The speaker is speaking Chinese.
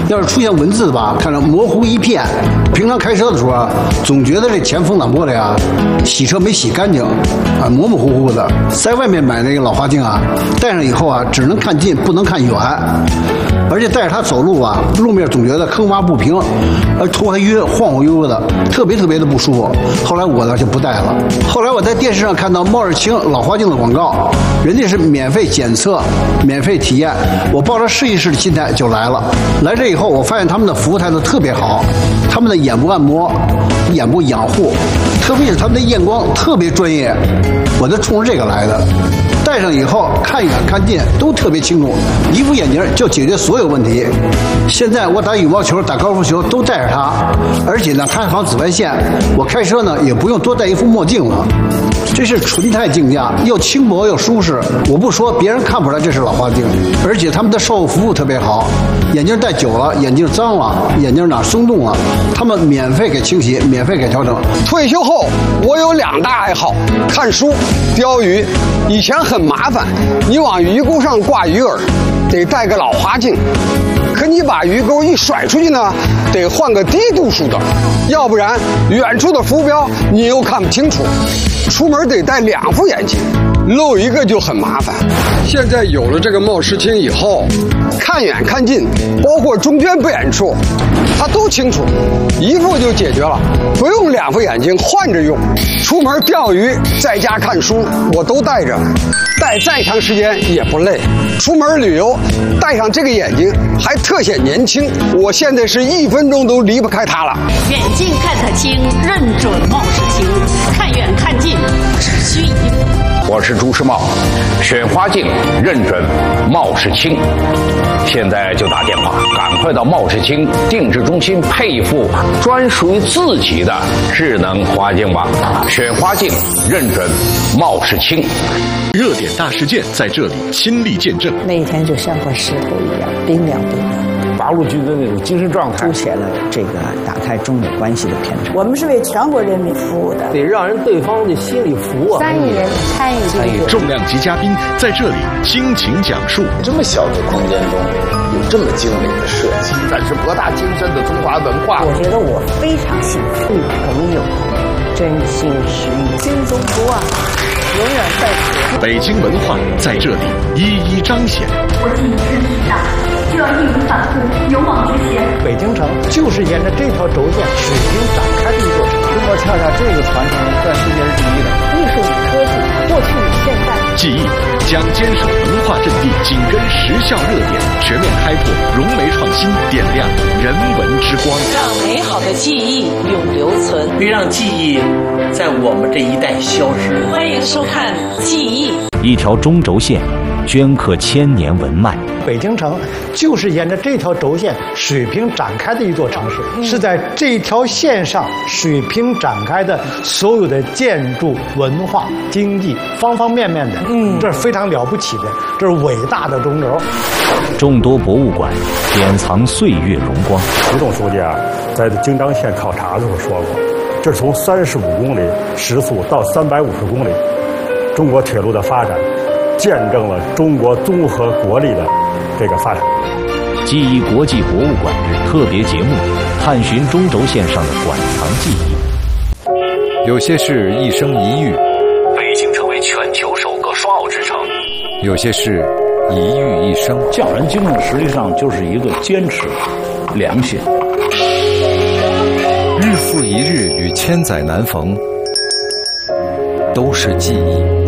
要是出现文字吧，看着模糊一片。平常开车的时候啊，总觉得这前风挡玻璃啊，洗车没洗干净，啊，模模糊糊的。在外面买那个老花镜啊，戴上以后啊，只能看近，不能看远。而且带着它走路啊，路面总觉得坑洼不平，头还晕，晃晃悠悠的，特别的不舒服。后来我呢就不戴了。后来我在电视上看到茂日清老花镜的广告，人家是免费检测、免费体验，我抱着试一试的心态就来了。来这以后，我发现他们的服务态度特别好，他们的眼部按摩、眼部养护，特别是他们的验光特别专业，我就冲着这个来的。戴上以后，看远看近都特别清楚，一副眼镜就解决所有问题。现在我打羽毛球、打高尔夫球都戴着它，而且呢，它还防紫外线。我开车呢也不用多戴一副墨镜了。这是纯钛镜架，又轻薄又舒适。我不说，别人看不出来这是老花镜。而且他们的售后服务特别好，眼镜戴久了，眼镜脏了，眼镜哪松动了，他们免费给清洗，免费给调整。 退休后，我有2大爱好：看书、钓鱼。以前很麻烦，你往鱼钩上挂鱼饵，得带个老花镜。可你把鱼钩一甩出去呢，得换个低度数的，要不然远处的浮标你又看不清楚。出门得戴2副眼镜，漏一个就很麻烦。现在有了这个茂视清以后，看远看近，包括中间不远处，它都清楚，一副就解决了，不用2副眼镜换着用。出门钓鱼，在家看书，我都戴着，戴再长时间也不累。出门旅游，戴上这个眼镜还特显年轻。我现在是1分钟都离不开它了。 远近看得清，认准茂视清，看远看近只需1副。 我是朱时茂，选花镜认准茂视清。现在就打电话，赶快到茂视清定制中心配一副专属于自己的智能花镜吧。选花镜认准茂视清。 热点大事件在这里亲历见证， 那一天就像块石头一样，冰凉冰凉。 八路军的那种精神状态， 凸显了这个打开中美关系的偏差。 我们是为全国人民服务的， 得让人对方的心里服啊。 3亿人参与这个， 重量级嘉宾在这里倾情讲述。 这么小的空间中有这么精美的设计， 展示博大精深的中华文化。 我觉得我非常幸福，与朋友真心实意，心中不忘，永远在此。 北京文化在这里一一彰显。 我进身体大，就要义无反顾，勇往直前。 北京城就是沿着这条轴线水平展开的一座城。 中国恰恰这个传承在世界是第一的。 艺术与科技，过去与现在。 记忆将坚守文化阵地，紧跟时效热点，全面开拓融媒创新，点亮人文之光， 让美好的记忆永留存， 别让记忆在我们这一代消失。 欢迎收看《记忆》， 一条中轴线，镌刻千年文脉。 北京城就是沿着这条轴线水平展开的一座城市，是在这条线上水平展开的所有的建筑、文化、经济方方面面的，这是非常了不起的，这是伟大的中轴。 众多博物馆典藏岁月荣光。 习总书记啊，在京张线考察的时候说过，这是从35公里时速到350公里，中国铁路的发展见证了中国综合国力的这个发展。 记忆国际博物馆日特别节目，探寻中轴线上的馆藏记忆。 有些事一生一遇， 北京成为全球首个双奥之城； 有些事一遇一生。 匠人精神实际上就是一个坚持、良心。 日复一日与千载难逢，都是记忆。